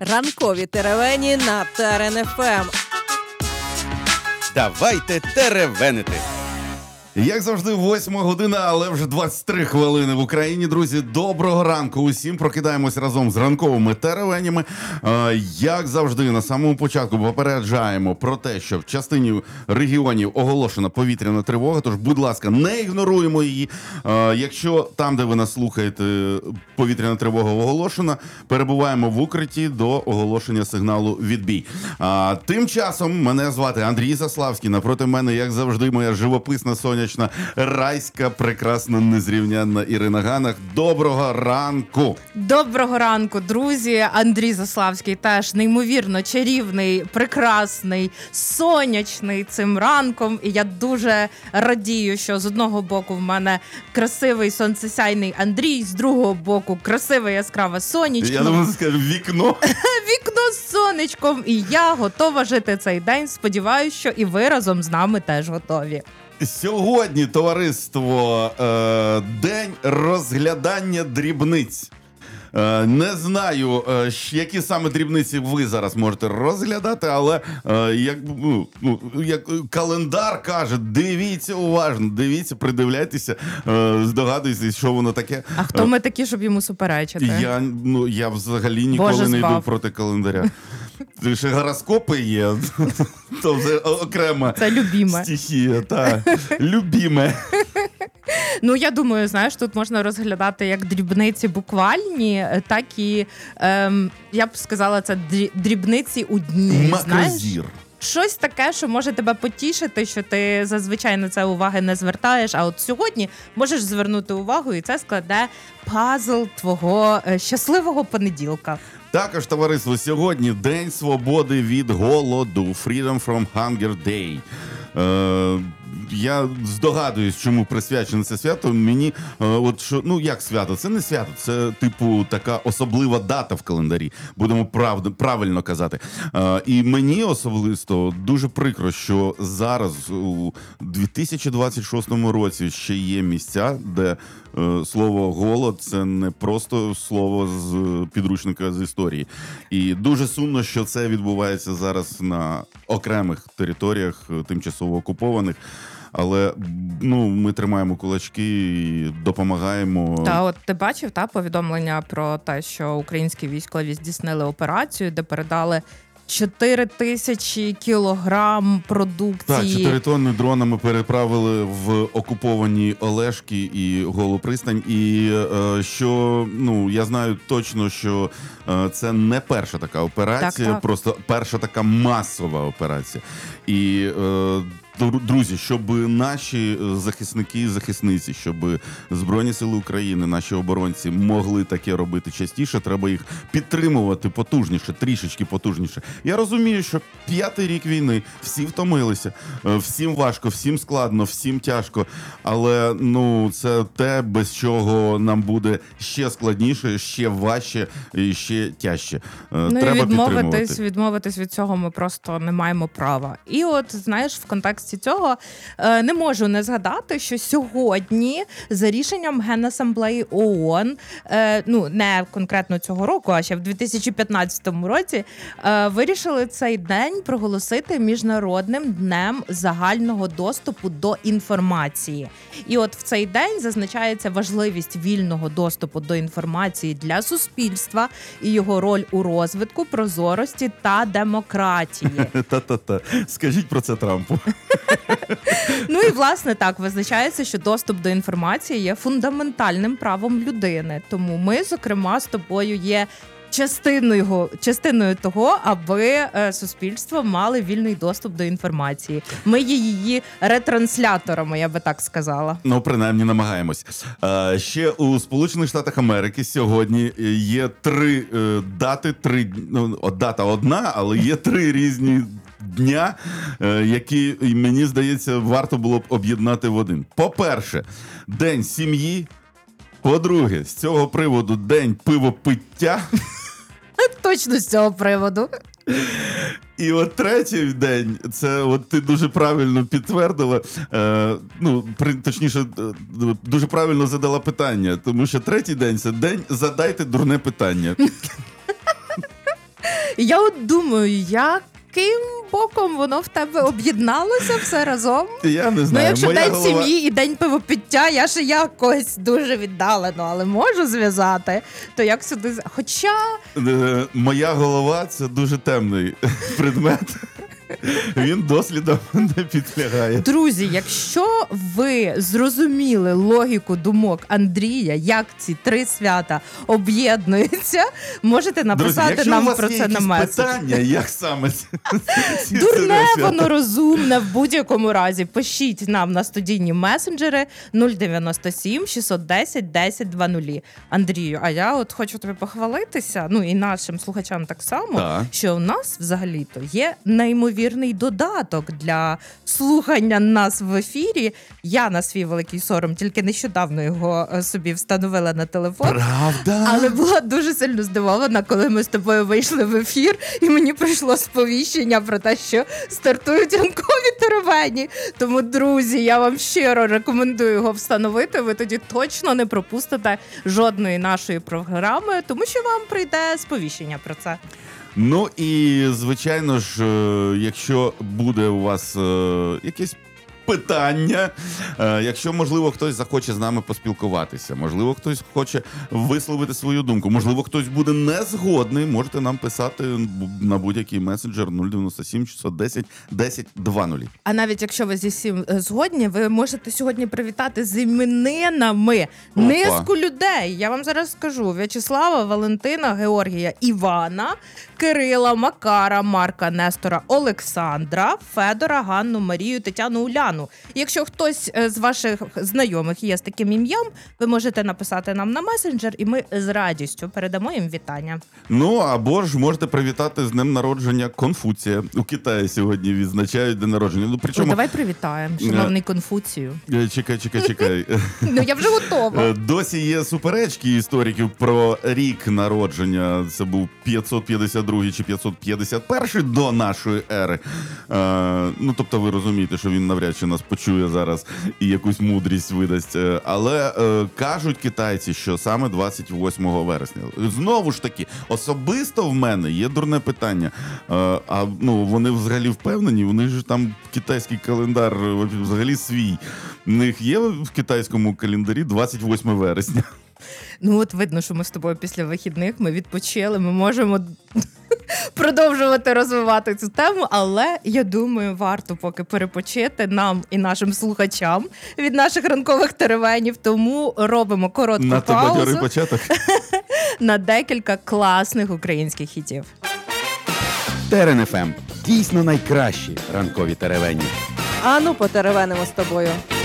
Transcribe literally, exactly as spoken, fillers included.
Ранкові теревені на Терен еф ем. Давайте теревенити. Як завжди, восьма година, але вже двадцять три хвилини в Україні. Друзі, доброго ранку усім. Прокидаємось разом з ранковими теревенями. Е, як завжди, на самому початку попереджаємо про те, що в частині регіонів оголошена повітряна тривога, тож, будь ласка, не ігноруємо її. Е, якщо там, де ви нас слухаєте, повітряна тривога оголошена, перебуваємо в укритті до оголошення сигналу «Відбій». Е, тим часом мене звати Андрій Заславський. Напроти мене, як завжди, моя живописна Соня, райська, прекрасна, незрівнянна Ірина Ганах. Доброго ранку! Доброго ранку, друзі! Андрій Заславський теж неймовірно чарівний, прекрасний, сонячний цим ранком. І я дуже радію, що з одного боку в мене красивий сонцесяйний Андрій, з другого боку красиве яскраве сонечко. Я думаю, скажу, вікно. Вікно з сонечком. І я готова жити цей день. Сподіваюся, що і ви разом з нами теж готові. Сьогодні, товариство, е, день розглядання дрібниць. Е, не знаю, е, які саме дрібниці ви зараз можете розглядати, але е, як, ну, ну, як календар каже, дивіться уважно, дивіться, придивляйтеся, е, здогадуйтесь, що воно таке. А хто ми такі, щоб йому суперечити? Я, ну, я взагалі ніколи Боже, не збав. йду проти календаря. Ще гороскопи є, то вже окрема Це любіме. стихія, так, любіме. Ну, я думаю, знаєш, тут можна розглядати як дрібниці буквальні, так і, ем, я б сказала, це дрібниці у дні, знаєш? Макрозір. Щось таке, що може тебе потішити, що ти зазвичай на це уваги не звертаєш, а от сьогодні можеш звернути увагу, і це складе пазл твого е, щасливого понеділка. Також, товариство, сьогодні День свободи від голоду. Freedom from Hunger Day. Е, я здогадуюсь, чому присвячене це свято. Мені, е, от що, ну як свято? Це не свято, це типу така особлива дата в календарі. Будемо прав, правильно казати. Е, і мені особисто дуже прикро, що зараз у дві тисячі двадцять шостому році ще є місця, де е, слово голод це не просто слово з підручника з історії. І дуже сумно, що це відбувається зараз на окремих територіях тимчасово окупованих. Але ну, ми тримаємо кулачки і допомагаємо. Та от ти бачив та повідомлення про те, що українські військові здійснили операцію, де передали чотири тисячі кілограм продукції. Так, чотири тонни дронами переправили в окуповані Олешки і Голу пристань. І е, що, ну, я знаю точно, що е, це не перша така операція, так, так. просто перша така масова операція. І е, друзі, щоб наші захисники і захисниці, щоб Збройні Сили України, наші оборонці могли таке робити частіше, треба їх підтримувати потужніше, трішечки потужніше. Я розумію, що п'ятий рік війни, всі втомилися, всім важко, всім складно, всім тяжко, але ну це те, без чого нам буде ще складніше, ще важче і ще тяжче. Ну треба і відмовитись, підтримувати. відмовитись від цього ми просто не маємо права. І от, знаєш, в контексті цього е, не можу не згадати, що сьогодні за рішенням Генасамблеї ООН, е, ну не конкретно цього року, а ще в дві тисячі п'ятнадцятому році, е, вирішили цей день проголосити Міжнародним днем загального доступу до інформації. І от в цей день зазначається важливість вільного доступу до інформації для суспільства і його роль у розвитку, прозорості та демократії. Та-та-та. Скажіть про це Трампу. Ну і, власне, так, визначається, що доступ до інформації є фундаментальним правом людини. Тому ми, зокрема, з тобою є частиною, частиною того, аби е, суспільство мали вільний доступ до інформації. Ми є її ретрансляторами, я би так сказала. Ну, принаймні, намагаємось. А, ще у Сполучених Штатах Америки сьогодні є три е, дати, три, ну, дата одна, але є три різні дня, е, які, мені здається, варто було б об'єднати в один. По-перше, День сім'ї. По-друге, з цього приводу День пивопиття. Точно з цього приводу. І от третій день, це от ти дуже правильно підтвердила, е, ну, при, точніше, е, дуже правильно задала питання, тому що третій день – це день «Задайте дурне питання». І я от думаю, яким боком воно в тебе об'єдналося все разом? Я не Ну, знаю. якщо моя день голова... сім'ї і день пивопіття, я ще якось дуже віддалено, але можу зв'язати, то як сюди... з- Хоча... Е, Моя голова – це дуже темний предмет. Він дослідом не підлягає. Друзі, якщо ви зрозуміли логіку думок Андрія, як ці три свята об'єднуються, можете написати Друзі, якщо нам у вас про є це на якісь меседж. питання, як саме ці- ці Дурне три свята? воно розумне в будь-якому разі. Пишіть нам на студійні месенджери нуль дев'яносто сім шістсот десять десять двадцять. Андрію, а я от хочу тобі похвалитися, ну і нашим слухачам так само, Так. що у нас взагалі-то є неймовірний додаток для слухання нас в ефірі. Я на свій великий сором тільки нещодавно його е, собі встановила на телефон. Правда? Але була дуже сильно здивована, коли ми з тобою вийшли в ефір, і мені прийшло сповіщення про те, що стартують ранкові теревені. Тому, друзі, я вам щиро рекомендую його встановити. Ви тоді точно не пропустите жодної нашої програми, тому що вам прийде сповіщення про це. Ну і, звичайно ж, е, якщо буде у вас е, якесь питання, е, якщо, можливо, хтось захоче з нами поспілкуватися, можливо, хтось хоче висловити свою думку, можливо, хтось буде не згодний, можете нам писати на будь-який месенджер нуль дев'яносто сім шістсот десять десять двадцять. А навіть якщо ви зі всім е, згодні, ви можете сьогодні привітати з іменинами Опа. низку людей. Я вам зараз скажу: В'ячеслава, Валентина, Георгія, Івана, Кирила, Макара, Марка, Нестора, Олександра, Федора, Ганну, Марію, Тетяну, Уляну. Якщо хтось е, з ваших знайомих є з таким ім'ям, ви можете написати нам на месенджер, і ми з радістю передамо їм вітання. Ну, або ж можете привітати з днем народження Конфуція. У Китаї сьогодні відзначають день народження. Ну, О, причому... давай привітаємо, шановний Конфуцію. Е, Чекай, чекай, чекай. Ну, я вже готова. Е, Досі є суперечки істориків про рік народження. Це був п'ятсот п'ятдесят другий чи п'ятсот п'ятдесят перший до нашої ери. Е, ну, тобто ви розумієте, що він навряд чи нас почує зараз і якусь мудрість видасть. Е, але е, кажуть китайці, що саме двадцять восьмого вересня. Знову ж таки, особисто в мене є дурне питання. Е, а ну, вони взагалі впевнені, вони ж там китайський календар е, взагалі свій. В них є в китайському календарі двадцять восьмого вересня. Ну, от видно, що ми з тобою після вихідних, ми відпочили, ми можемо продовжувати розвивати цю тему, але, я думаю, варто поки перепочити нам і нашим слухачам від наших ранкових теревенів, тому робимо коротку Надто бадьорий паузу початок. на декілька класних українських хітів. Терен еф ем. Дійсно найкращі ранкові теревені. Ану, потеревенимо з тобою.